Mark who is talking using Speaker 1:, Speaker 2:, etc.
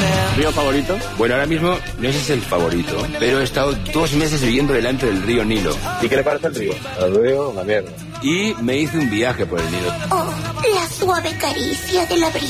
Speaker 1: ¿Río favorito?
Speaker 2: Bueno, ahora mismo no sé si es el favorito, pero he estado 2 meses viviendo delante del río Nilo.
Speaker 1: ¿Y qué le parece el río? El río, una mierda.
Speaker 2: Y me hice un viaje por el Nilo.
Speaker 3: Oh, la suave caricia de la brisa.